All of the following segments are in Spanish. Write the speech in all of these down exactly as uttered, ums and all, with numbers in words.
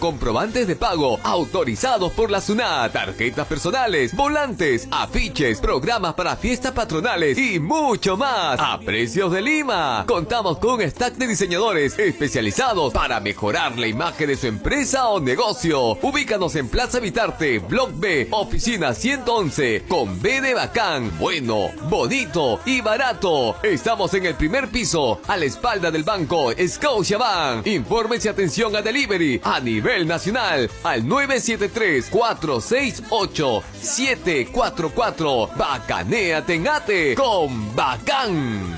comprobantes de pago autorizados por la SUNAT, tarjetas personales, volantes, afiches, programas para fiestas patronales y mucho más a precios de Lima. Contamos con un stack de diseñadores especializados para mejorar la imagen de su empresa o negocio. Ubícanos en Plaza Vitarte, Block B, oficina ciento once, con B de bacán, bueno, bonito y barato. Estamos en el primer piso, a la espalda del banco Scotiabank. Informes y atención a delivery a nivel nacional al nueve siete tres, cuatro seis ocho, siete cuatro cuatro. Bacanéate en ATE con Bacán.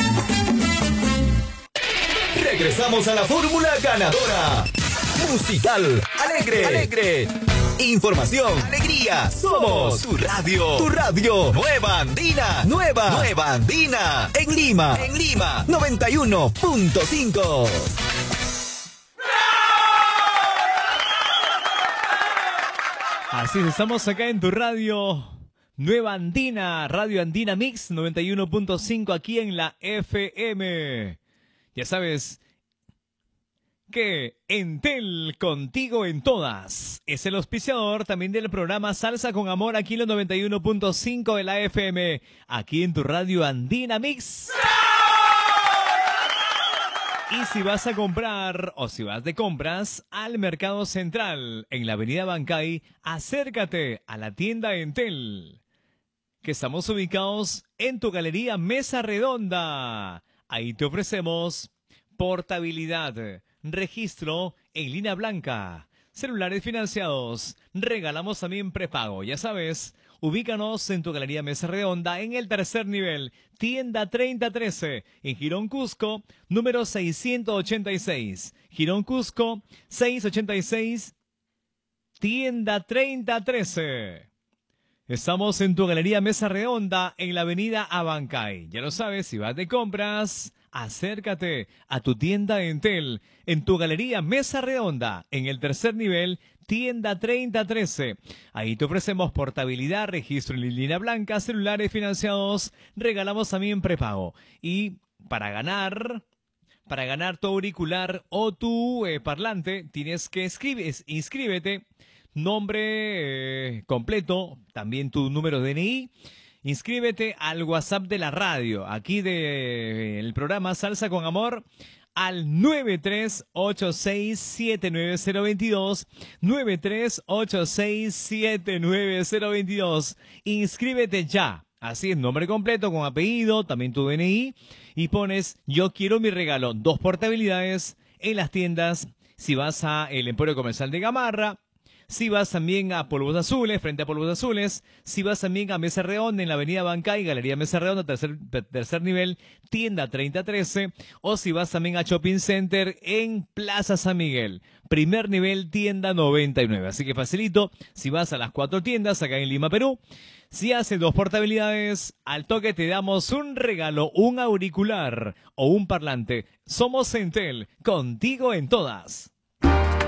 Regresamos a la fórmula ganadora. Musical, alegre, alegre. Información, alegría. Somos tu radio, tu radio. Nueva Andina, nueva, nueva Andina. En Lima, en Lima, noventa y uno punto cinco. Así es, estamos acá en tu radio Nueva Andina, Radio Andina Mix noventa y uno punto cinco aquí en la F M. Ya sabes que Entel, contigo en todas, es el auspiciador también del programa Salsa con Amor aquí en los noventa y uno punto cinco de la F M, aquí en tu Radio Andina Mix. Y si vas a comprar o si vas de compras al Mercado Central en la Avenida Bancay, acércate a la tienda Entel, que estamos ubicados en tu galería Mesa Redonda. Ahí te ofrecemos portabilidad, registro en línea blanca, celulares financiados, regalamos también prepago. Ya sabes, ubícanos en tu galería Mesa Redonda en el tercer nivel, tienda treinta trece, en Girón Cusco, número seiscientos ochenta y seis. Girón Cusco, seiscientos ochenta y seis, tienda treinta trece. Estamos en tu galería Mesa Redonda en la avenida Abancay. Ya lo sabes, si vas de compras, acércate a tu tienda Entel en tu galería Mesa Redonda en el tercer nivel, tienda treinta trece. Ahí te ofrecemos portabilidad, registro en línea blanca, celulares financiados, regalamos también prepago. Y para ganar, para ganar tu auricular o tu eh, parlante, tienes que escribir, inscríbete, nombre eh, completo, también tu número de D N I. Inscríbete al WhatsApp de la radio, aquí del de, programa Salsa con Amor, al nueve tres ocho seis siete nueve cero dos dos, nueve tres ocho seis siete nueve cero dos dos. Inscríbete ya, así es, nombre completo con apellido, también tu D N I, y pones yo quiero mi regalo, dos portabilidades en las tiendas, si vas a el Emporio Comercial de Gamarra, si vas también a Polvos Azules, frente a Polvos Azules, si vas también a Mesa Redonda en la avenida Bancay, Galería Mesa Redonda, tercer, tercer nivel, tienda treinta trece, o si vas también a Shopping Center en Plaza San Miguel, primer nivel, tienda noventa y nueve. Así que facilito, si vas a las cuatro tiendas acá en Lima, Perú, si haces dos portabilidades, al toque te damos un regalo, un auricular o un parlante. Somos Entel, contigo en todas.